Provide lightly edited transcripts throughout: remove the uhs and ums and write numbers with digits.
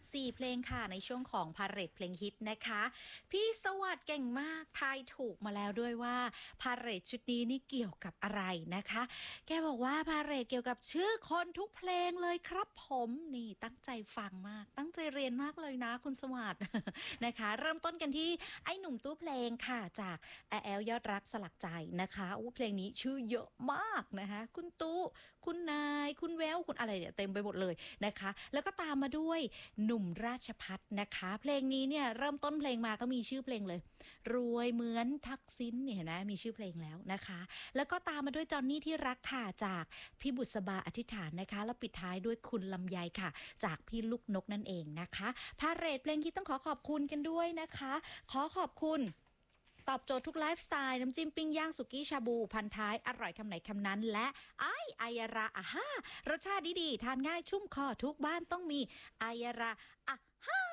4 เพลงค่ะในช่วงของพาเหรดเพลงฮิตนะคะพี่สวัสดิ์เก่งมากทายถูกมาแล้วด้วยว่าพาเหรดชุดนี้นี่เกี่ยวกับอะไรนะคะแกบอกว่าพาเหรดเกี่ยวกับชื่อคนทุกเพลงเลยครับผมนี่ตั้งใจฟังมากตั้งใจเรียนมากเลยนะคุณสวัสดิ์ นะคะเริ่มต้นกันที่ไอ้หนุ่มตู้เพลงค่ะจากแอลยอดรักสลักใจนะคะเพลงนี้ชื่อเยอะมากนะคะคุณตู้คุณนายคุณแววคุณอะไรเนี่ยเต็มไปหมดเลยนะคะแล้วก็ตามมาด้วยหนุ่มราชพัฒนะคะเพลงนี้เนี่ยเริ่มต้นเพลงมาก็มีชื่อเพลงเลยรวยเหมือนทักษิณเนี่ยเห็นไหมมีชื่อเพลงแล้วนะคะแล้วก็ตามมาด้วยจอนนี่ที่รักค่ะจากพี่บุษบาอธิษฐานนะคะแล้วปิดท้ายด้วยคุณลำไยค่ะจากพี่ลูกนกนั่นเองนะคะพาเหรดเพลงที่ต้องขอบคุณกันด้วยนะคะขอบคุณตอบโจทย์ทุกไลฟ์สไตล์น้ำจิ้มปิ้งย่างสุกี้ชาบูพันท้ายอร่อยคำไหนคำนั้นและไอยาระอาฮ่ารสชาติดีๆทานง่ายชุ่มคอทุกบ้านต้องมีไอยาระอาฮ่า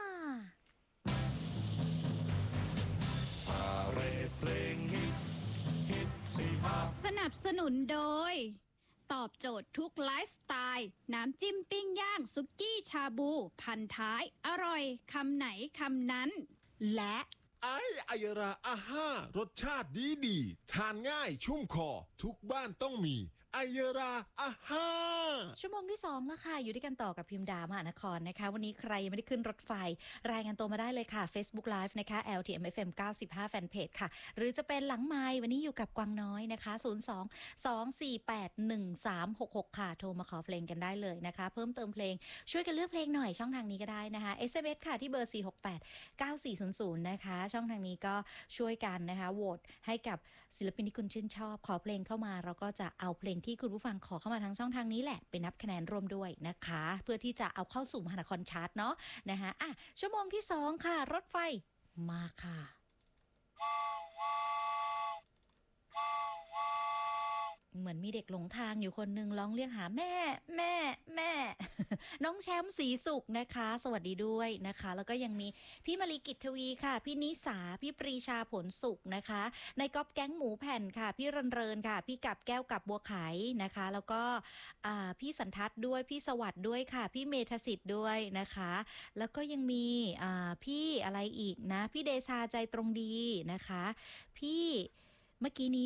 พาเหรดเพลงฮิตสี่ห้าสนับสนุนโดยตอบโจทย์ทุกไลฟ์สไตล์น้ำจิ้มปิ้งย่างสุกี้ชาบูพันท้ายอร่อยคำไหนคำนั้นและไอยราอาห้ารสชาติดีทานง่ายชุ่มคอทุกบ้านต้องมีไอยราอาห้าชั่วโมงที่2แล้วค่ะอยู่ด้วยกันต่อกับพิมดามหานครนะคะวันนี้ใครยังไม่ได้ขึ้นรถไฟรายงานตัวมาได้เลยค่ะ Facebook Live นะคะ LTMFM 95 Fanpage ค่ะหรือจะเป็นหลังไมค์วันนี้อยู่กับกวางน้อยนะคะ02-248-1366ค่ะโทรมาขอเพลงกันได้เลยนะคะเพิ่มเติมเพลงช่วยกันเลือกเพลงหน่อยช่องทางนี้ก็ได้นะคะ SMS ค่ะที่เบอร์ 468-9400 นะคะช่องทางนี้ก็ช่วยกันนะคะโหวตให้กับศิลปินที่คุณชื่นชอบขอเพลงเข้ามาเราก็จะเอาเพลงที่คุณผู้ฟังขอเข้ามาทางช่องทางนี้แหละไปนับคะแนนร่วมด้วยนะคะเพื่อที่จะเอาเข้าสู่มหานครชาร์ตเนาะนะคะชั่วโมงที่2ค่ะรถไฟมาค่ะเหมือนมีเด็กหลงทางอยู่คนนึงร้องเรียกหาแม่แม่แม่ น้องแชมป์ศรีสุขนะคะสวัสดีด้วยนะคะแล้วก็ยังมีพี่มารีกิตทวีค่ะพี่นิสาพี่ปรีชาผลสุขนะคะในก๊อปแก๊งหมูแผ่นค่ะพี่เรินค่ะพี่กับแก้วกับบัวไขนะคะแล้วก็พี่สันทัศน์ด้วยพี่สวัสดิ์ด้วยค่ะพี่เมธสิทธิ์ด้วยนะคะแล้วก็ยังมีพี่อะไรอีกนะพี่เดชาใจตรงดีนะคะพี่เมื่อกี้นี้